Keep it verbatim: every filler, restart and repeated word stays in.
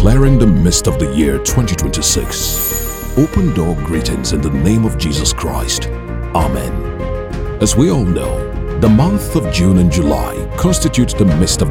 declaring the mist of the year twenty twenty-six. Open door greetings in the name of Jesus Christ. Amen. As we all know, the month of June and July constitute the mist of